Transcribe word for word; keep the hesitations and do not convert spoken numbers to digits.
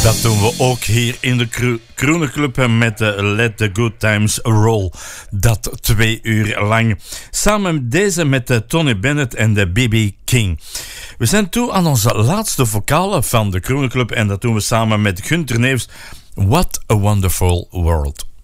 Dat doen we ook hier in de Kroene Club met de Let the Good Times Roll. Dat twee uur lang. Samen deze met de Tony Bennett en de B B King. We zijn toe aan onze laatste vocale van de Kroene Club en dat doen we samen met Gunther Neefs. What a Wonderful World.